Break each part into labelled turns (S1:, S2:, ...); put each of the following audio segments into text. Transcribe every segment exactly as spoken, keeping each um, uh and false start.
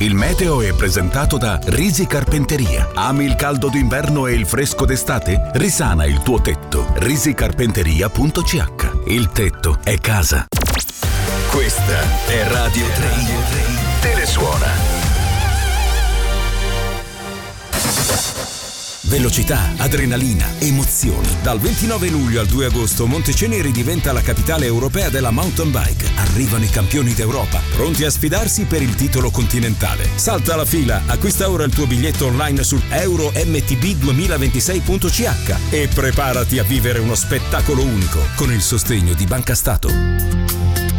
S1: Il meteo è presentato da Risi Carpenteria. Ami il caldo d'inverno e il fresco d'estate? Risana il tuo tetto. risi carpenteria punto c h. Il tetto è casa.
S2: Questa è Radio tre. Telesuona.
S3: Velocità, adrenalina, emozioni. Dal ventinove luglio al due agosto Monteceneri diventa la capitale europea della mountain bike. Arrivano i campioni d'Europa, pronti a sfidarsi per il titolo continentale. Salta la fila, acquista ora il tuo biglietto online su euro m t b duemilaventisei punto c h e preparati a vivere uno spettacolo unico con il sostegno di Banca Stato.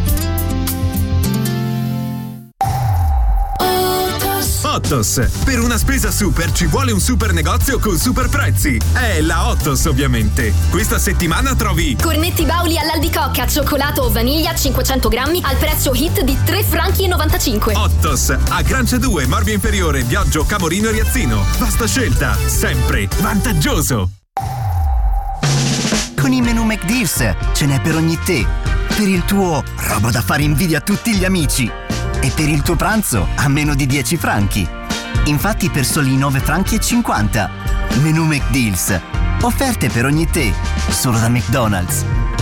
S4: Ottos. Per una spesa super ci vuole un super negozio con super prezzi. È la Ottos, ovviamente. Questa settimana trovi
S5: cornetti Bauli all'albicocca, cioccolato o vaniglia cinquecento grammi al prezzo hit di tre franchi e novantacinque.
S4: Ottos. A Grancia due, Morbio Inferiore, Viaggio, Camorino e Riazzino. Vasta scelta, sempre vantaggioso.
S6: Con i menù McDeals ce n'è per ogni te. Per il tuo roba da fare invidia a tutti gli amici. E per il tuo pranzo a meno di dieci franchi. Infatti per soli nove franchi e cinquanta. Menù McDeals. Offerte per ogni te. Solo da McDonald's.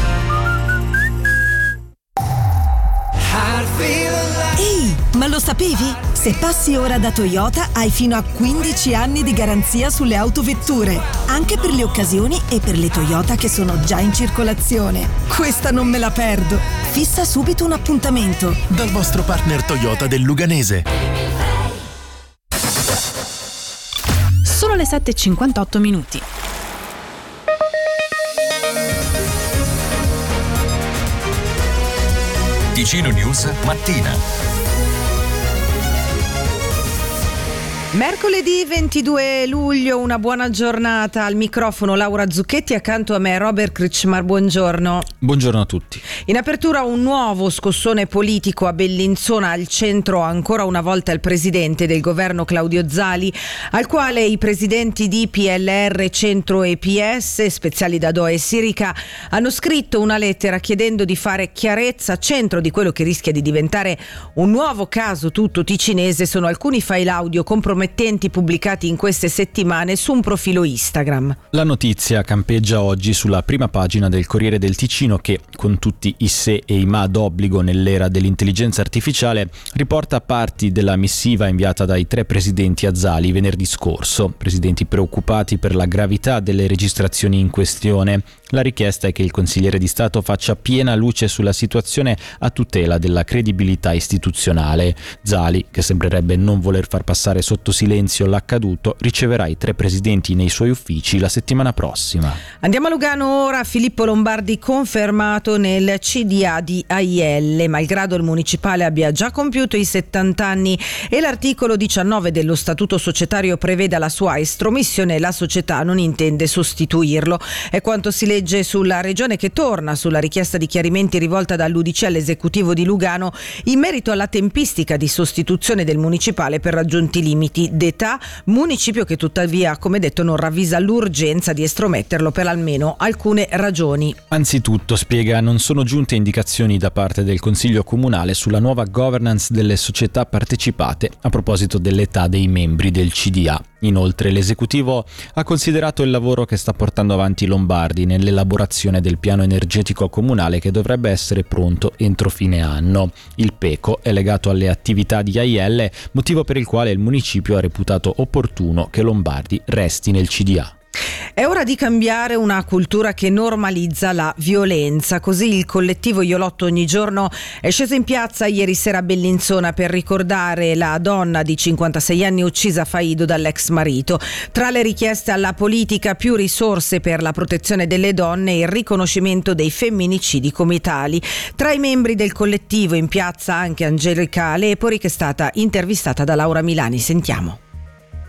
S7: Ehi, ma lo sapevi? Se passi ora da Toyota hai fino a quindici anni di garanzia sulle autovetture, anche per le occasioni e per le Toyota che sono già in circolazione. Questa non me la perdo. Fissa subito un appuntamento
S8: dal vostro partner Toyota del Luganese.
S9: Sono le sette e cinquantotto minuti.
S2: Ticino News mattina.
S10: Mercoledì ventidue luglio, una buona giornata. Al microfono Laura Zucchetti, accanto a me Robert Kretschmar, buongiorno.
S11: Buongiorno a tutti.
S10: In apertura un nuovo scossone politico a Bellinzona, al centro ancora una volta il presidente del governo Claudio Zali, al quale i presidenti di P L R, Centro e P S, Speziali Dadò e Sirica, hanno scritto una lettera chiedendo di fare chiarezza. Centro di quello che rischia di diventare un nuovo caso tutto ticinese sono alcuni file audio compromettenti pubblicati in queste settimane su un profilo Instagram.
S11: La notizia campeggia oggi sulla prima pagina del Corriere del Ticino che, con tutti i se e i ma d'obbligo nell'era dell'intelligenza artificiale, riporta parti della missiva inviata dai tre presidenti a Zali venerdì scorso, presidenti preoccupati per la gravità delle registrazioni in questione. La richiesta è che il consigliere di Stato faccia piena luce sulla situazione a tutela della credibilità istituzionale. Zali, che sembrerebbe non voler far passare sotto silenzio l'accaduto, riceverà i tre presidenti nei suoi uffici la settimana prossima.
S10: Andiamo a Lugano ora. Filippo Lombardi confermato nel C D A di A I L, malgrado il municipale abbia già compiuto i settanta anni e l'articolo diciannove dello statuto societario preveda la sua estromissione, la società non intende sostituirlo. È quanto si legge sulla regione, che torna sulla richiesta di chiarimenti rivolta dall'U D C all'esecutivo di Lugano in merito alla tempistica di sostituzione del municipale per raggiunti limiti d'età, municipio che tuttavia, come detto, non ravvisa l'urgenza di estrometterlo per almeno alcune ragioni.
S11: Anzitutto, spiega, non sono giunte indicazioni da parte del Consiglio Comunale sulla nuova governance delle società partecipate a proposito dell'età dei membri del C D A. Inoltre l'esecutivo ha considerato il lavoro che sta portando avanti Lombardi nell'elaborazione del piano energetico comunale che dovrebbe essere pronto entro fine anno. Il PECO è legato alle attività di A I L, motivo per il quale il municipio ha reputato opportuno che Lombardi resti nel C D A.
S10: È ora di cambiare una cultura che normalizza la violenza. Così il collettivo Io Lotto Ogni Giorno è sceso in piazza ieri sera a Bellinzona per ricordare la donna di cinquantasei anni uccisa a Faido dall'ex marito. Tra le richieste alla politica, più risorse per la protezione delle donne e il riconoscimento dei femminicidi come tali. Tra i membri del collettivo in piazza anche Angelica Lepori, che è stata intervistata da Laura Milani. Sentiamo.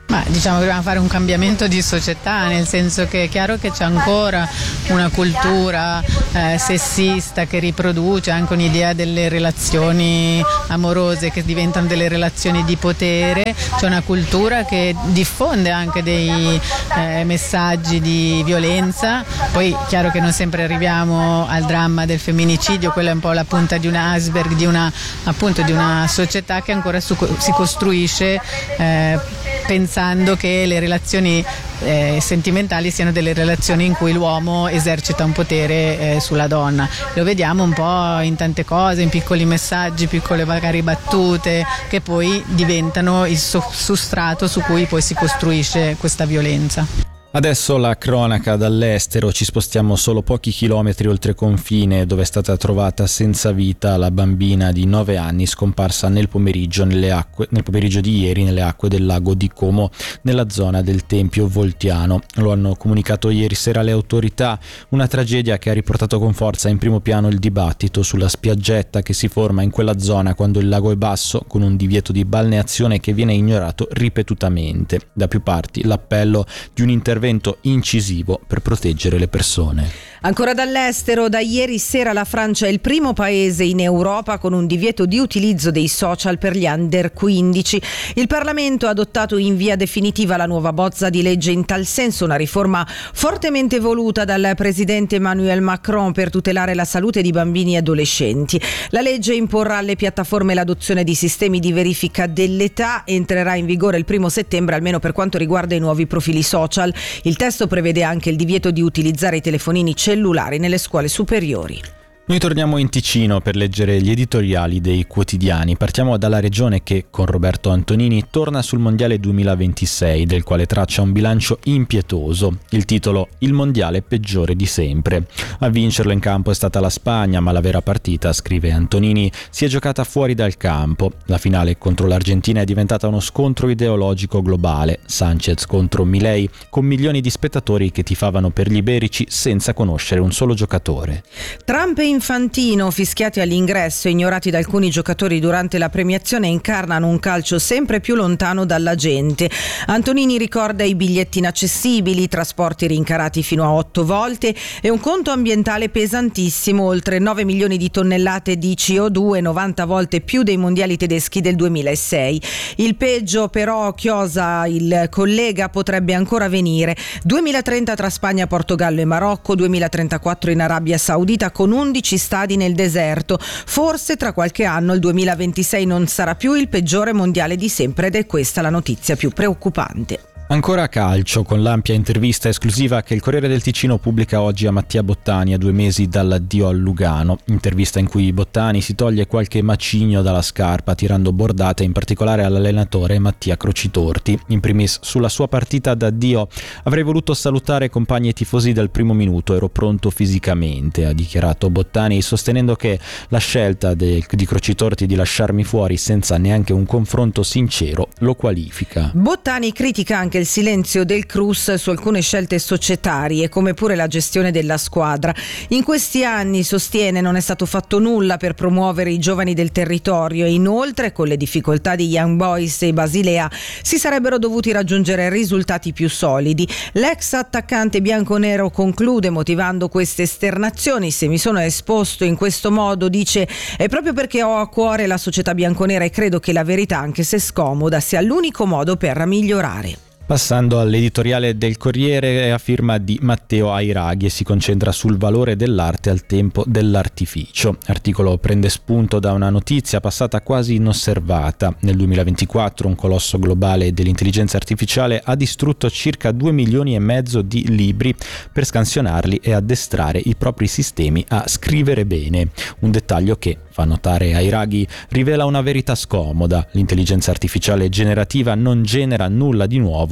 S12: Ma diciamo che dobbiamo fare un cambiamento di società, nel senso che è chiaro che c'è ancora una cultura eh, sessista che riproduce anche un'idea delle relazioni amorose che diventano delle relazioni di potere, c'è una cultura che diffonde anche dei eh, messaggi di violenza, poi chiaro che non sempre arriviamo al dramma del femminicidio, quella è un po' la punta di un iceberg di una, appunto, di una società che ancora su, si costruisce eh, pensando che le relazioni eh, sentimentali siano delle relazioni in cui l'uomo esercita un potere eh, sulla donna. Lo vediamo un po' in tante cose, in piccoli messaggi, piccole magari battute, che poi diventano il sostrato su cui poi si costruisce questa violenza.
S11: Adesso la cronaca dall'estero, ci spostiamo solo pochi chilometri oltre confine, dove è stata trovata senza vita la bambina di nove anni scomparsa nel pomeriggio, nelle acque, nel pomeriggio di ieri nelle acque del lago di Como, nella zona del Tempio Voltiano. Lo hanno comunicato ieri sera le autorità, una tragedia che ha riportato con forza in primo piano il dibattito sulla spiaggetta che si forma in quella zona quando il lago è basso, con un divieto di balneazione che viene ignorato ripetutamente. Da più parti l'appello di un intervento incisivo per proteggere le persone.
S10: Ancora dall'estero, da ieri sera la Francia è il primo paese in Europa con un divieto di utilizzo dei social per gli under quindici. Il Parlamento ha adottato in via definitiva la nuova bozza di legge in tal senso, una riforma fortemente voluta dal presidente Emmanuel Macron per tutelare la salute di bambini e adolescenti. La legge imporrà alle piattaforme l'adozione di sistemi di verifica dell'età, entrerà in vigore il primo settembre almeno per quanto riguarda i nuovi profili social. Il testo prevede anche il divieto di utilizzare i telefonini cellulari nelle scuole superiori.
S11: Noi torniamo in Ticino per leggere gli editoriali dei quotidiani. Partiamo dalla regione che, con Roberto Antonini, torna sul Mondiale duemilaventisei, del quale traccia un bilancio impietoso. Il titolo: Il mondiale peggiore di sempre. A vincerlo in campo è stata la Spagna, ma la vera partita, scrive Antonini, si è giocata fuori dal campo. La finale contro l'Argentina è diventata uno scontro ideologico globale. Sanchez contro Milei, con milioni di spettatori che tifavano per gli iberici senza conoscere un solo giocatore.
S10: Trump e Infantino, fischiati all'ingresso e ignorati da alcuni giocatori durante la premiazione, incarnano un calcio sempre più lontano dalla gente. Antonini ricorda i biglietti inaccessibili, i trasporti rincarati fino a otto volte e un conto ambientale pesantissimo, oltre nove milioni di tonnellate di C O due, novanta volte più dei mondiali tedeschi del duemilasei. Il peggio però, chiosa il collega, potrebbe ancora venire. duemilatrenta tra Spagna, Portogallo e Marocco, duemilatrentaquattro in Arabia Saudita con undici stadi nel deserto. Forse tra qualche anno il duemilaventisei non sarà più il peggiore mondiale di sempre ed è questa la notizia più preoccupante.
S11: Ancora calcio, con l'ampia intervista esclusiva che il Corriere del Ticino pubblica oggi a Mattia Bottani a due mesi dall'addio al Lugano. Intervista in cui Bottani si toglie qualche macigno dalla scarpa, tirando bordate in particolare all'allenatore Mattia Crocitorti. In primis sulla sua partita d'addio: avrei voluto salutare compagni e tifosi dal primo minuto, ero pronto fisicamente, ha dichiarato Bottani, sostenendo che la scelta de- di Crocitorti di lasciarmi fuori senza neanche un confronto sincero lo qualifica.
S10: Bottani critica anche il silenzio del Crus su alcune scelte societarie, come pure la gestione della squadra. In questi anni, sostiene, non è stato fatto nulla per promuovere i giovani del territorio e inoltre, con le difficoltà di Young Boys e Basilea, si sarebbero dovuti raggiungere risultati più solidi. L'ex attaccante bianconero conclude motivando queste esternazioni: se mi sono esposto in questo modo, dice, è proprio perché ho a cuore la società bianconera e credo che la verità, anche se scomoda, sia l'unico modo per migliorare.
S11: Passando all'editoriale del Corriere, è a firma di Matteo Airaghi e si concentra sul valore dell'arte al tempo dell'artificio. L'articolo prende spunto da una notizia passata quasi inosservata. Nel duemilaventiquattro un colosso globale dell'intelligenza artificiale ha distrutto circa due milioni e mezzo di libri per scansionarli e addestrare i propri sistemi a scrivere bene. Un dettaglio che, fa notare Airaghi, rivela una verità scomoda: l'intelligenza artificiale generativa non genera nulla di nuovo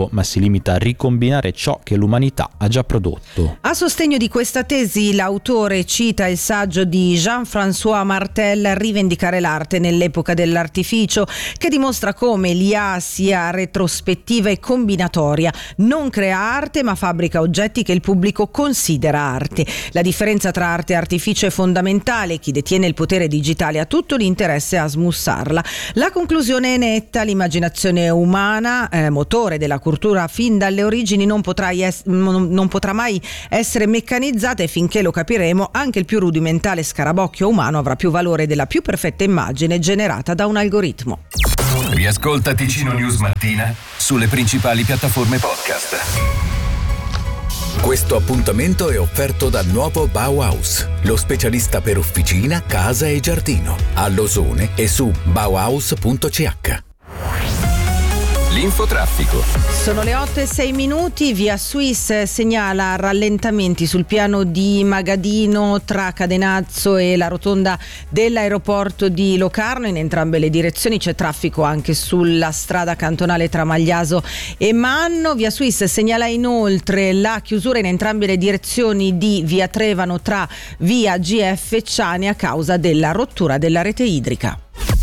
S11: nuovo, ma si limita a ricombinare ciò che l'umanità ha già prodotto.
S10: A sostegno di questa tesi, l'autore cita il saggio di Jean-François Martel, Rivendicare l'arte nell'epoca dell'artificio, che dimostra come l'I A sia retrospettiva e combinatoria, non crea arte ma fabbrica oggetti che il pubblico considera arte. La differenza tra arte e artificio è fondamentale, chi detiene il potere digitale ha tutto l'interesse a smussarla. La conclusione è netta, l'immaginazione umana, eh, motore della cultura fin dalle origini, non potrà, es- non, non potrà mai essere meccanizzata, e finché lo capiremo anche il più rudimentale scarabocchio umano avrà più valore della più perfetta immagine generata da un algoritmo.
S2: Riascolta Ticino News Mattina sulle principali piattaforme podcast.
S1: Questo appuntamento è offerto da Nuovo Bauhaus, lo specialista per officina, casa e giardino, a Losone e su bauhaus punto c h.
S2: L'infotraffico.
S10: Sono le otto e sei minuti. Via Swiss segnala rallentamenti sul piano di Magadino tra Cadenazzo e la rotonda dell'aeroporto di Locarno. In entrambe le direzioni c'è traffico anche sulla strada cantonale tra Magliaso e Manno. Via Swiss segnala inoltre la chiusura in entrambe le direzioni di via Trevano tra via G F Ciani a causa della rottura della rete idrica.